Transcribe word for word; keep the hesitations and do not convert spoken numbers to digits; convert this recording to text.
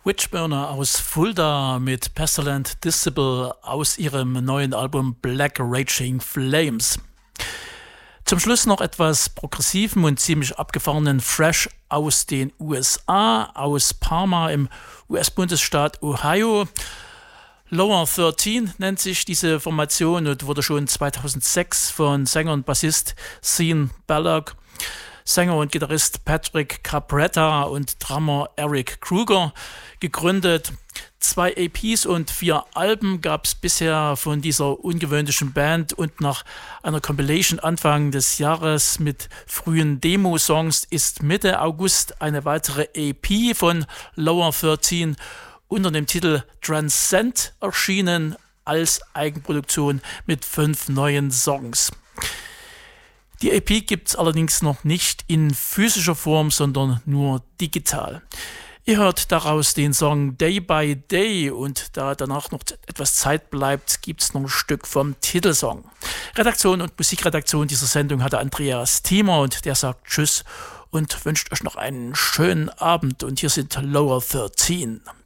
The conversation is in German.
Witchburner aus Fulda mit Pestilent Disciple aus ihrem neuen Album Black Raging Flames. Zum Schluss noch etwas progressiven und ziemlich abgefahrenen Fresh aus den U S A, aus Parma im U S-Bundesstaat Ohio. Lower dreizehn nennt sich diese Formation und wurde schon zweitausendsechs von Sänger und Bassist Sean Ballock, Sänger und Gitarrist Patrick Capretta und Drummer Eric Kruger gegründet. Zwei E Ps und vier Alben gab es bisher von dieser ungewöhnlichen Band und nach einer Compilation Anfang des Jahres mit frühen Demo-Songs ist Mitte August eine weitere E P von Lower dreizehn unter dem Titel Transcend erschienen als Eigenproduktion mit fünf neuen Songs. Die E P gibt es allerdings noch nicht in physischer Form, sondern nur digital. Ihr hört daraus den Song Day by Day und da danach noch etwas Zeit bleibt, gibt es noch ein Stück vom Titelsong. Redaktion und Musikredaktion dieser Sendung hatte Andreas Thiemer und der sagt Tschüss und wünscht euch noch einen schönen Abend und hier sind Lower dreizehn.